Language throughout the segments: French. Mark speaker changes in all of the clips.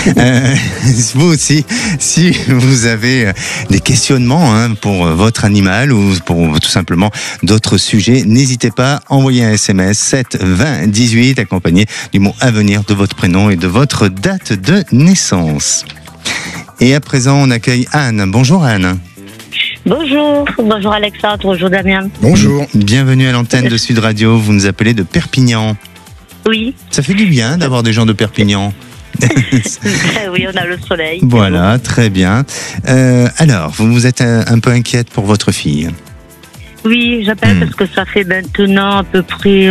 Speaker 1: Vous aussi, si vous avez des questionnements pour votre animal ou pour tout simplement d'autres sujets, n'hésitez pas, envoyez un SMS 7 20 18 accompagné du mot à venir de votre prénom et de votre date de naissance. Et à présent, on accueille Anne. Bonjour Anne.
Speaker 2: Bonjour Alexandre, bonjour Damien.
Speaker 3: Bonjour.
Speaker 1: Bienvenue à l'antenne de Sud Radio, vous nous appelez de Perpignan.
Speaker 2: Oui.
Speaker 1: Ça fait du bien d'avoir des gens de Perpignan.
Speaker 2: Oui, on a le soleil.
Speaker 1: Voilà, très bien. Alors, vous êtes un peu inquiète pour votre fille?
Speaker 2: Oui, j'appelle parce que ça fait maintenant à peu près,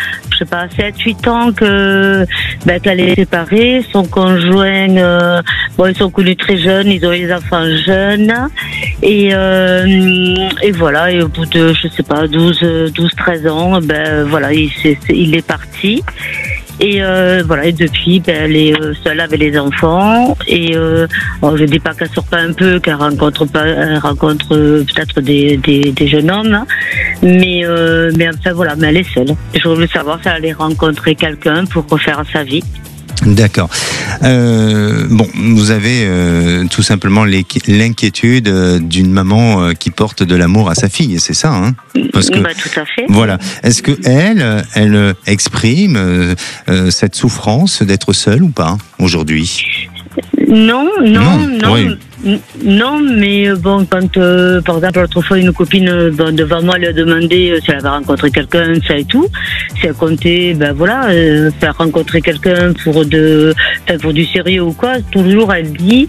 Speaker 2: 7-8 ans qu'elle est séparée. Son conjoint, ils sont connus très jeunes, ils ont eu des enfants jeunes. Et voilà, et au bout de, 12-13 ans, il est parti. Et et depuis, elle est seule avec les enfants. Et je dis pas qu'elle sort pas un peu, qu'elle rencontre peut-être des jeunes hommes, hein. mais elle est seule. Je voulais savoir si elle allait rencontrer quelqu'un pour refaire sa vie.
Speaker 1: D'accord. Vous avez tout simplement l'inquiétude d'une maman qui porte de l'amour à sa fille, c'est ça, hein? Parce que,
Speaker 2: tout à fait.
Speaker 1: Voilà. Est-ce que elle exprime cette souffrance d'être seule ou pas aujourd'hui?
Speaker 2: Non.
Speaker 1: Oui.
Speaker 2: Non, mais quand, par exemple, l'autre fois, une copine devant moi lui a demandé si elle avait rencontré quelqu'un, ça et tout. Si elle comptait, faire rencontrer quelqu'un pour du sérieux ou quoi, toujours elle dit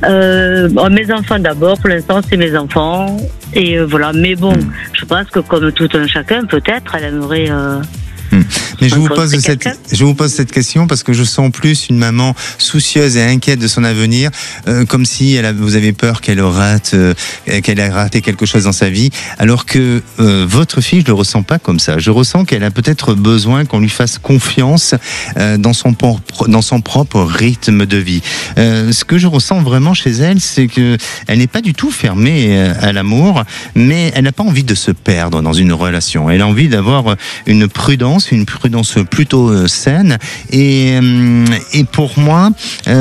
Speaker 2: mes enfants d'abord, pour l'instant c'est mes enfants. Et voilà, mais je pense que comme tout un chacun, peut-être, elle aimerait...
Speaker 1: Mais je vous pose cette question parce que je sens plus une maman soucieuse et inquiète de son avenir, comme si vous avez peur qu'elle ait raté quelque chose dans sa vie, alors que votre fille, je le ressens pas comme ça. Je ressens qu'elle a peut-être besoin qu'on lui fasse confiance dans son propre rythme de vie. Ce que je ressens vraiment chez elle, c'est que elle n'est pas du tout fermée à l'amour, mais elle n'a pas envie de se perdre dans une relation. Elle a envie d'avoir une prudence plutôt saine, et pour moi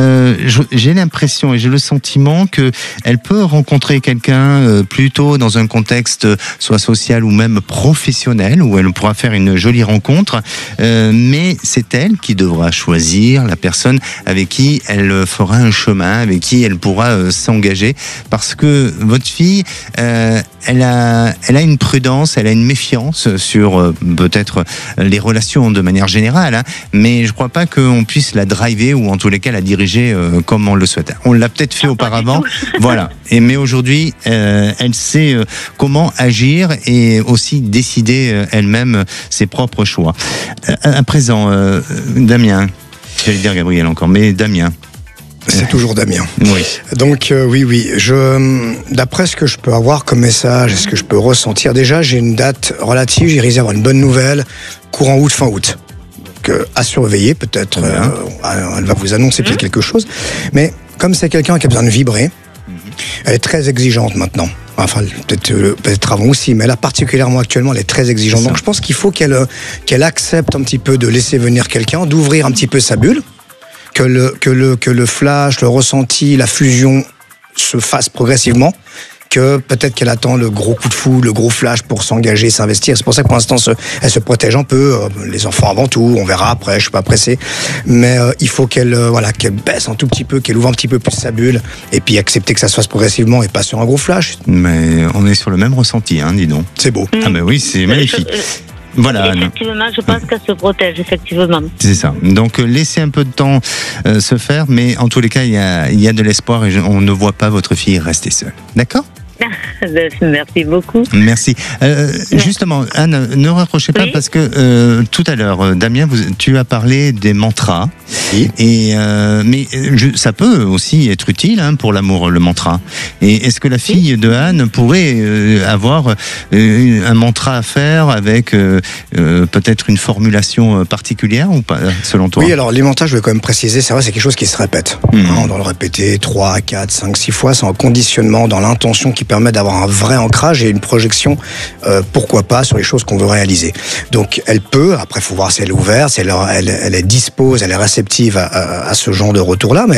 Speaker 1: j'ai l'impression et j'ai le sentiment que elle peut rencontrer quelqu'un plutôt dans un contexte soit social ou même professionnel, où elle pourra faire une jolie rencontre, mais c'est elle qui devra choisir la personne avec qui elle fera un chemin, avec qui elle pourra s'engager, parce que votre fille elle a une prudence, elle a une méfiance sur peut-être les relations de manière générale, hein, mais je crois pas qu'on puisse la driver ou en tous les cas la diriger comme on le souhaite. On l'a peut-être fait auparavant, voilà. Mais aujourd'hui, elle sait comment agir et aussi décider elle-même ses propres choix. À présent, Damien, j'allais dire Gabriel encore, mais Damien.
Speaker 3: C'est toujours Damien.
Speaker 1: Oui.
Speaker 3: Donc oui. D'après ce que je peux avoir comme message et ce que je peux ressentir, déjà j'ai une date relative, j'ai risque d'avoir une bonne nouvelle, courant août, fin août. Donc à surveiller, peut-être, elle va vous annoncer peut-être quelque chose. Mais comme c'est quelqu'un qui a besoin de vibrer, elle est très exigeante maintenant. Enfin, peut-être avant aussi, mais là particulièrement actuellement, elle est très exigeante. Donc je pense qu'il faut qu'elle accepte un petit peu de laisser venir quelqu'un, d'ouvrir un petit peu sa bulle. Que le flash, le ressenti, la fusion se fasse progressivement, que peut-être qu'elle attend le gros coup de fou, le gros flash pour s'engager, s'investir. C'est pour ça que pour l'instant, elle se protège un peu. Les enfants avant tout, on verra après, je suis pas pressé. Mais il faut qu'elle baisse un tout petit peu, qu'elle ouvre un petit peu plus sa bulle, et puis accepter que ça se fasse progressivement et pas sur un gros flash.
Speaker 1: Mais on est sur le même ressenti, dis donc.
Speaker 3: C'est beau.
Speaker 1: Ah ben oui, c'est magnifique. Voilà.
Speaker 2: Effectivement, je pense qu'elle se protège, effectivement.
Speaker 1: C'est ça. Donc, laissez un peu de temps se faire, mais en tous les cas, il y a de l'espoir et on ne voit pas votre fille rester seule. D'accord ?
Speaker 2: Merci beaucoup.
Speaker 1: Merci. Justement, Anne, ne raccrochez pas parce que tout à l'heure, Damien, tu as parlé des mantras. Oui. Mais ça peut aussi être utile pour l'amour, le mantra. Et est-ce que la fille de Anne pourrait avoir un mantra à faire avec peut-être une formulation particulière ou pas, selon toi ?
Speaker 3: Oui, alors les mantras, je vais quand même préciser, c'est vrai, c'est quelque chose qui se répète. On doit le répéter 3, 4, 5, 6 fois. C'est un conditionnement dans l'intention qui permet d'avoir un vrai ancrage et une projection, pourquoi pas, sur les choses qu'on veut réaliser. Donc elle peut, après il faut voir si elle est ouverte, si elle est dispose, elle est réceptive à ce genre de retour-là, mais